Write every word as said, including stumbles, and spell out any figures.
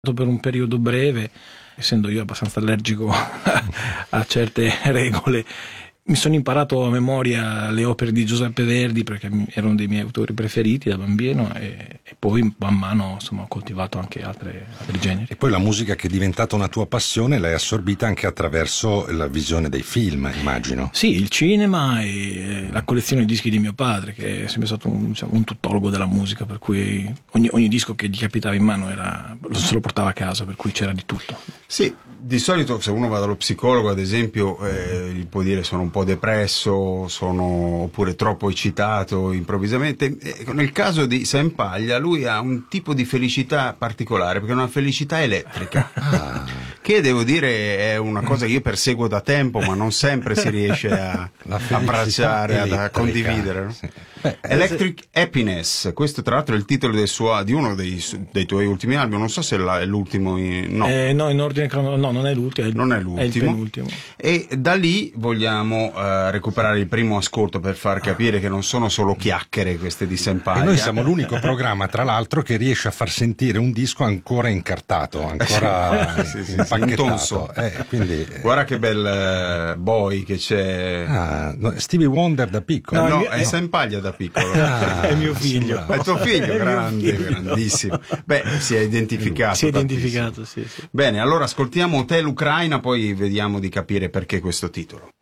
per un periodo breve, essendo io abbastanza allergico a certe regole, mi sono imparato a memoria le opere di Giuseppe Verdi perché erano dei miei autori preferiti da bambino e, e poi man mano insomma, ho coltivato anche altre, altri generi. E poi la musica che è diventata una tua passione l'hai assorbita anche attraverso la visione dei film, immagino. Sì, il cinema e la collezione di dischi di mio padre, che è sempre stato un, diciamo, un tuttologo della musica, per cui ogni, ogni disco che gli capitava in mano era, se lo portava a casa, per cui c'era di tutto. Sì, di solito se uno va dallo psicologo ad esempio eh, gli può dire sono un po' depresso, sono oppure troppo eccitato improvvisamente. E nel caso di Sempaglia lui ha un tipo di felicità particolare perché è una felicità elettrica ah. che devo dire è una cosa che io perseguo da tempo ma non sempre si riesce a abbracciare, a condividere, no? Sì. Beh, Electric se... Happiness, questo tra l'altro è il titolo del suo, di uno dei, dei tuoi ultimi album, non so se è l'ultimo, in... no. Eh, no, in ordine cronologico, no, non è l'ultimo, è, non è l'ultimo, è il penultimo. E da lì vogliamo uh, recuperare il primo ascolto per far capire che non sono solo chiacchiere queste di Sempaglia. E noi siamo l'unico programma, tra l'altro, che riesce a far sentire un disco ancora incartato, ancora sì, sì, impacchettato. Eh, quindi... Guarda che bel uh, boy che c'è. Ah, no, Stevie Wonder da piccolo. No, no, no è no. Sempaglia da piccolo. Ah, è mio figlio. È tuo figlio, grande, grandissimo. Beh, si è identificato. Si è identificato, sì, sì. Bene, allora ascoltiamo Hotel Ucraina, poi vediamo di capire perché questo titolo.